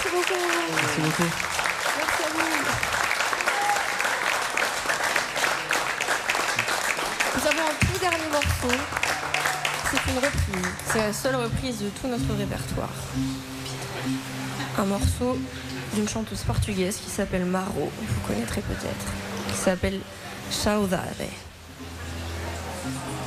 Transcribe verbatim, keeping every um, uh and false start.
Merci beaucoup. Merci beaucoup. Merci à vous. Nous avons un tout dernier morceau. C'est une reprise. C'est la seule reprise de tout notre répertoire. Un morceau d'une chanteuse portugaise qui s'appelle Maro, vous connaîtrez peut-être, qui s'appelle Saudade.